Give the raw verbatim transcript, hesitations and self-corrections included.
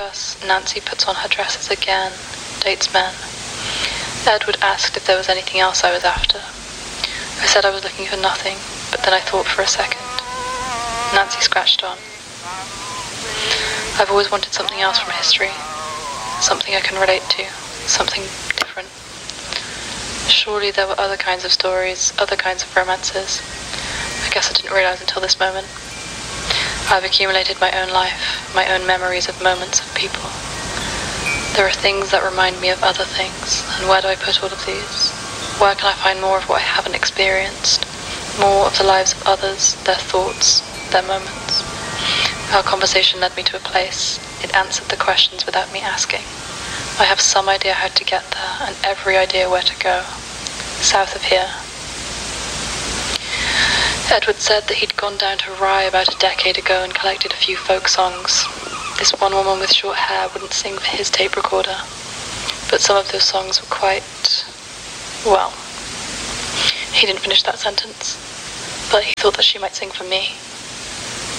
us, Nancy puts on her dresses again, dates men. Edward asked if there was anything else I was after. I said I was looking for nothing, but then I thought for a second. Nancy scratched on. I've always wanted something else from history. Something I can relate to. Something different. Surely there were other kinds of stories, other kinds of romances. I guess I didn't realize until this moment. I've accumulated my own life, my own memories of moments of people. There are things that remind me of other things, and where do I put all of these? Where can I find more of what I haven't experienced? More of the lives of others, their thoughts, their moments. Our conversation led me to a place. It answered the questions without me asking. I have some idea how to get there, and every idea where to go. South of here. Edward said that he'd gone down to Rye about a decade ago and collected a few folk songs. This one woman with short hair wouldn't sing for his tape recorder, but some of those songs were quite... well, he didn't finish that sentence, but he thought that she might sing for me.